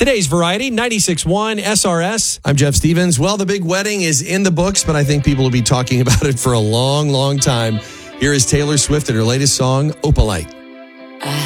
Today's Variety, 96.1 SRS. I'm Jeff Stevens. Well, the big wedding is in the books, but I think people will be talking about it for a long, long time. Here is Taylor Swift and her latest song, Opalite.